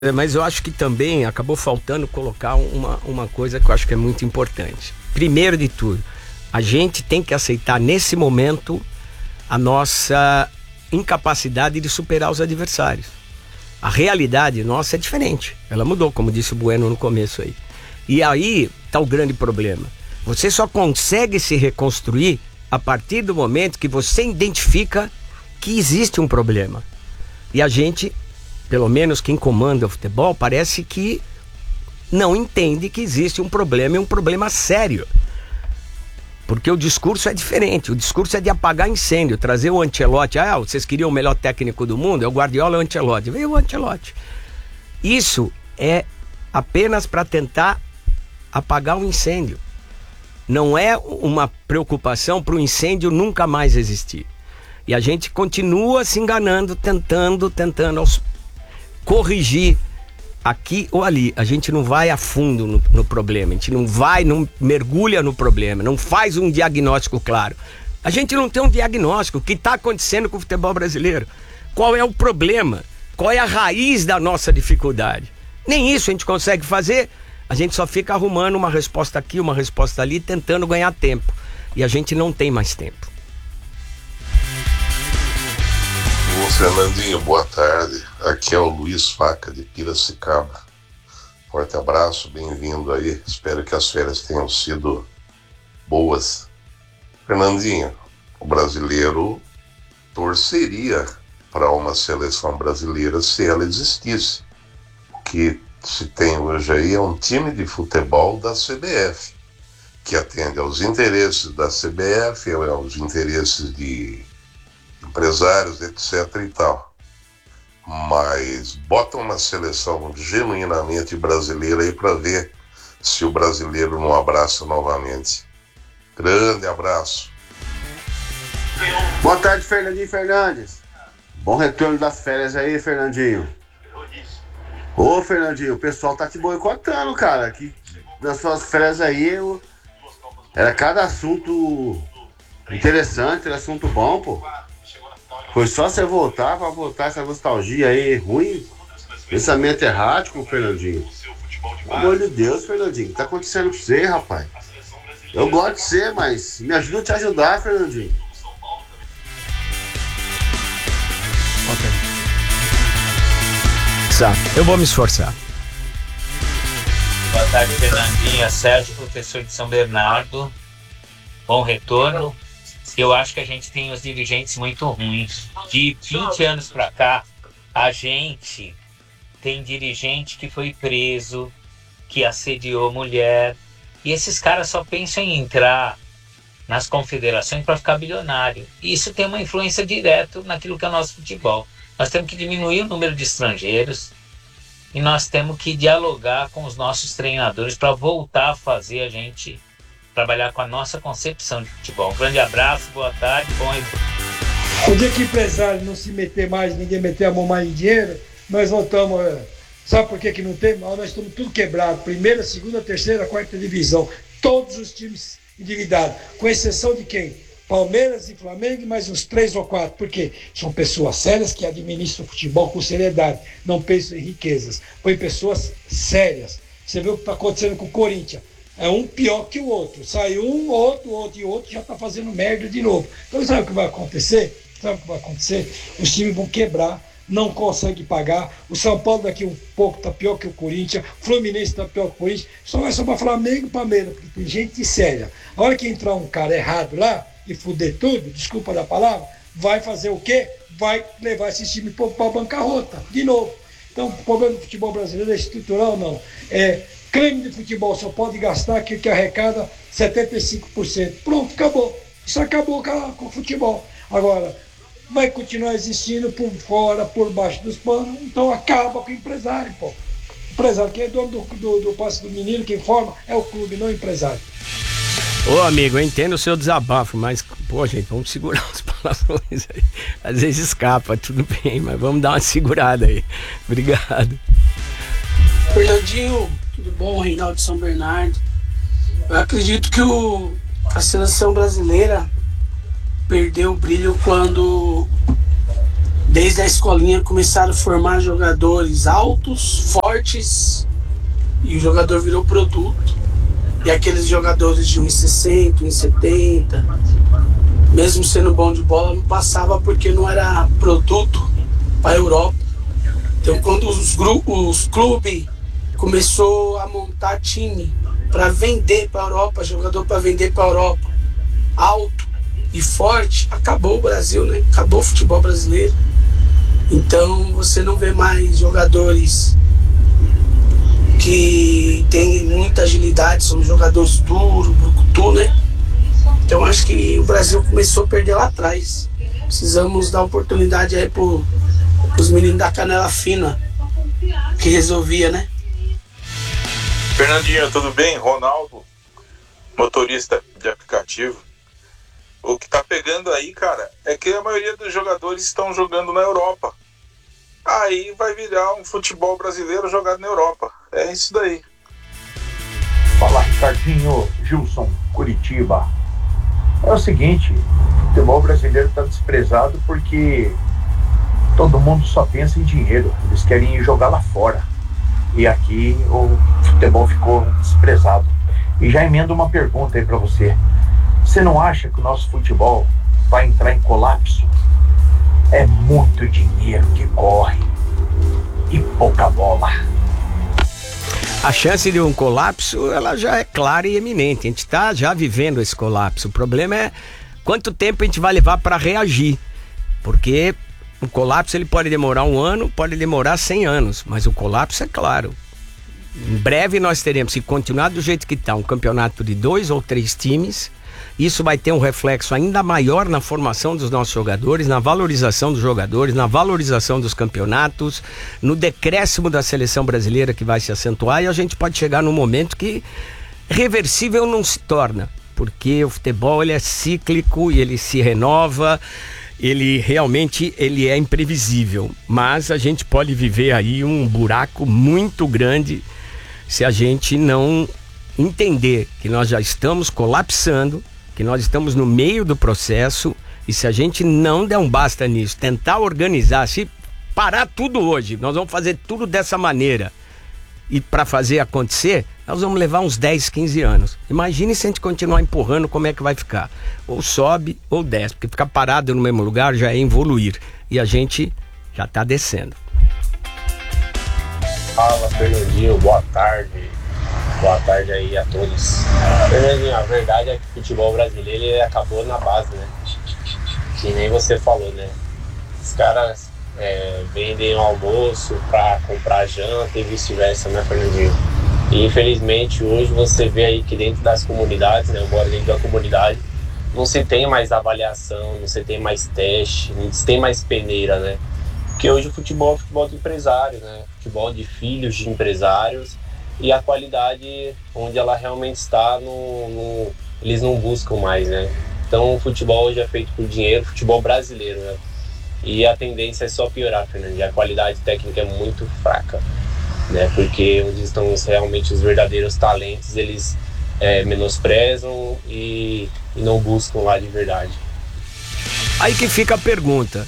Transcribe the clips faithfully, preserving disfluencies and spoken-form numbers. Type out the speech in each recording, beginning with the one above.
Mas eu acho que também acabou faltando colocar uma, uma coisa que eu acho que é muito importante. Primeiro de tudo, a gente tem que aceitar nesse momento a nossa incapacidade de superar os adversários. A realidade nossa é diferente. Ela mudou, como disse o Bueno no começo aí. E aí está o grande problema. Você só consegue se reconstruir a partir do momento que você identifica que existe um problema. E a gente, pelo menos quem comanda o futebol, parece que não entende que existe um problema e um problema sério. Porque o discurso é diferente, o discurso é de apagar incêndio, trazer o Ancelotti. Ah, vocês queriam o melhor técnico do mundo? É o Guardiola ou o Ancelotti? Veio o Ancelotti. Isso é apenas para tentar apagar o incêndio. Não é uma preocupação para o incêndio nunca mais existir. E a gente continua se enganando, tentando, tentando aos... corrigir aqui ou ali. A gente não vai a fundo no, no problema, a gente não vai, não mergulha no problema, não faz um diagnóstico claro. A gente não tem um diagnóstico. O que está acontecendo com o futebol brasileiro? Qual é o problema? Qual é a raiz da nossa dificuldade? Nem isso a gente consegue fazer. A gente só fica arrumando uma resposta aqui, uma resposta ali, tentando ganhar tempo. E a gente não tem mais tempo. Ô Fernandinho, boa tarde. Aqui é o Luiz Faca de Piracicaba. Forte abraço, bem-vindo aí. Espero que as férias tenham sido boas. Fernandinho, o brasileiro torceria para uma seleção brasileira se ela existisse. O que se tem hoje aí é um time de futebol da C B F, que atende aos interesses da C B F, aos interesses de empresários, etc e tal. Mas bota uma seleção genuinamente brasileira aí para ver se o brasileiro não abraça novamente. Grande abraço. Boa tarde, Fernandinho Fernandes. Bom retorno das férias aí, Fernandinho. Ô, Fernandinho, o pessoal tá te boicotando, cara. Que nas suas férias aí eu... era cada assunto interessante, era assunto bom, pô. Foi só você voltar pra voltar essa nostalgia aí ruim. Pensamento errático, Fernandinho. Pelo amor de Deus, Fernandinho, o que tá acontecendo com você, rapaz? Eu gosto de você, mas me ajuda a te ajudar, Fernandinho. Ok. Eu vou me esforçar. Boa tarde, Fernandinha. Sérgio, professor de São Bernardo. Bom retorno. Eu acho que a gente tem os dirigentes muito ruins. De vinte anos para cá, a gente tem dirigente que foi preso, que assediou mulher. E esses caras só pensam em entrar nas confederações para ficar bilionário. E isso tem uma influência direta naquilo que é o nosso futebol. Nós temos que diminuir o número de estrangeiros e nós temos que dialogar com os nossos treinadores para voltar a fazer a gente trabalhar com a nossa concepção de futebol. Um grande abraço, boa tarde, bom retorno. O dia que o empresário não se meter mais, ninguém meter a mão mais em dinheiro, nós voltamos. Sabe por que que não tem? Nós estamos tudo quebrado. Primeira, segunda, terceira, quarta divisão. Todos os times endividados. Com exceção de quem? Palmeiras e Flamengo e mais uns três ou quatro. Por quê? São pessoas sérias que administram o futebol com seriedade. Não pensam em riquezas. Põe pessoas sérias. Você vê o que está acontecendo com o Corinthians. É um pior que o outro. Sai um, outro, outro e outro já está fazendo merda de novo. Então sabe o que vai acontecer? Sabe o que vai acontecer? Os times vão quebrar, não conseguem pagar. O São Paulo daqui um pouco está pior que o Corinthians. O Fluminense está pior que o Corinthians. Só vai sobrar Flamengo e Palmeiras, porque tem gente séria. A hora que entrar um cara errado lá e fuder tudo, desculpa da palavra, vai fazer o quê? Vai levar esse time para a bancarrota, de novo. Então o problema do futebol brasileiro é estrutural, não. É creme de futebol, só pode gastar aquilo que arrecada setenta e cinco por cento. Pronto, acabou. Isso acabou com o futebol. Agora, vai continuar existindo por fora, por baixo dos panos, então acaba com o empresário, pô. O empresário, quem é dono do, do, do passe do menino, quem forma, é o clube, não o empresário. Ô amigo, eu entendo o seu desabafo, mas, pô gente, vamos segurar os palavrões aí. Às vezes escapa, tudo bem, mas vamos dar uma segurada aí. Obrigado. Fernandinho, tudo bom? Reinaldo de São Bernardo. Eu acredito que o, a seleção brasileira perdeu o brilho quando desde a escolinha começaram a formar jogadores altos, fortes, e o jogador virou produto. E aqueles jogadores de um e sessenta, um e setenta, mesmo sendo bom de bola, não passava porque não era produto para a Europa. Então, quando os, os clubes começou a montar time para vender para a Europa, jogador para vender para a Europa, alto e forte, acabou o Brasil, né? Acabou o futebol brasileiro. Então, você não vê mais jogadores que têm muita agilidade, são jogadores duros, brucutu, né? Então, acho que o Brasil começou a perder lá atrás. Precisamos dar oportunidade aí para os meninos da canela fina, que resolvia, né? Fernandinho, tudo bem? Ronaldo, motorista de aplicativo. O que tá pegando aí, cara, é que a maioria dos jogadores estão jogando na Europa. Aí vai virar um futebol brasileiro jogado na Europa. É isso daí. Fala, Ricardinho, Gilson, Curitiba. É o seguinte, o futebol brasileiro está desprezado porque todo mundo só pensa em dinheiro. Eles querem ir jogar lá fora. E aqui o futebol ficou desprezado. E já emendo uma pergunta aí para você. Você não acha que o nosso futebol vai entrar em colapso? É muito dinheiro que corre e pouca bola. A chance de um colapso, ela já é clara e eminente. A gente está já vivendo esse colapso. O problema é quanto tempo a gente vai levar para reagir. Porque o colapso ele pode demorar um ano, pode demorar cem anos. Mas o colapso é claro. Em breve nós teremos, se continuar do jeito que está, um campeonato de dois ou três times. Isso vai ter um reflexo ainda maior na formação dos nossos jogadores, na valorização dos jogadores, na valorização dos campeonatos, no decréscimo da seleção brasileira que vai se acentuar, e a gente pode chegar num momento que reversível não se torna, porque o futebol ele é cíclico e ele se renova, ele realmente ele é imprevisível, mas a gente pode viver aí um buraco muito grande se a gente não entender que nós já estamos colapsando, que nós estamos no meio do processo, e se a gente não der um basta nisso, tentar organizar, se parar tudo hoje, nós vamos fazer tudo dessa maneira, e para fazer acontecer, nós vamos levar uns dez, quinze anos. Imagine se a gente continuar empurrando, como é que vai ficar? Ou sobe ou desce, porque ficar parado no mesmo lugar já é evoluir, e a gente já está descendo. Fala, Fernandinho, boa tarde. Boa tarde aí a todos. Fernandinho, a verdade é que o futebol brasileiro ele acabou na base, né? Que nem você falou, né? Os caras é, vendem o almoço pra comprar janta e vice-versa, né, Fernandinho? E infelizmente hoje você vê aí que dentro das comunidades, né? Eu moro dentro da comunidade, não se tem mais avaliação, não se tem mais teste, não se tem mais peneira, né? Porque hoje o futebol é futebol de empresário, né? Futebol de filhos de empresários. E a qualidade onde ela realmente está, no, no, eles não buscam mais, né? Então o futebol hoje é feito por dinheiro, futebol brasileiro, né? E a tendência é só piorar, Fernando. A qualidade técnica é muito fraca, né? Porque onde estão realmente os verdadeiros talentos, eles é, menosprezam e, e não buscam lá de verdade. Aí que fica a pergunta.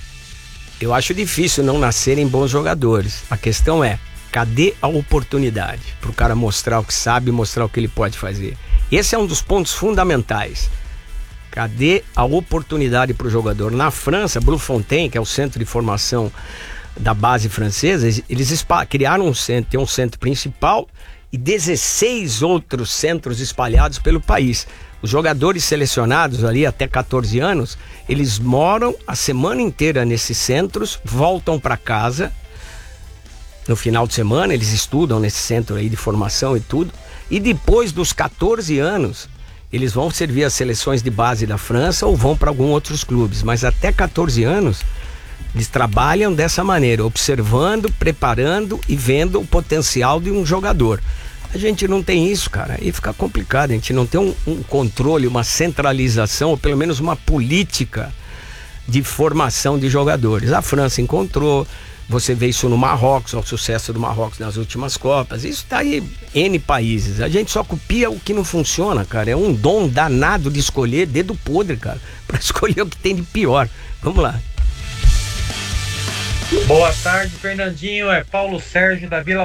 Eu acho difícil não nascerem bons jogadores. A questão é, cadê a oportunidade para o cara mostrar o que sabe, mostrar o que ele pode fazer? Esse é um dos pontos fundamentais. Cadê a oportunidade para o jogador? Na França, Bluefontaine, que é o centro de formação da base francesa, eles criaram um centro, tem um centro principal e dezesseis outros centros espalhados pelo país. Os jogadores selecionados ali até catorze anos, eles moram a semana inteira nesses centros, voltam para casa. No final de semana eles estudam nesse centro aí de formação e tudo. E depois dos catorze anos, eles vão servir as seleções de base da França ou vão para alguns outros clubes. Mas até catorze anos, eles trabalham dessa maneira, observando, preparando e vendo o potencial de um jogador. A gente não tem isso, cara, aí fica complicado. A gente não tem um, um controle, uma centralização, ou pelo menos uma política de formação de jogadores. A França encontrou. Você vê isso no Marrocos, o sucesso do Marrocos nas últimas Copas. Isso tá aí N países. A gente só copia o que não funciona, cara. É um dom danado de escolher, dedo podre, cara, pra escolher o que tem de pior. Vamos lá. Boa tarde, Fernandinho. É Paulo Sérgio da Vila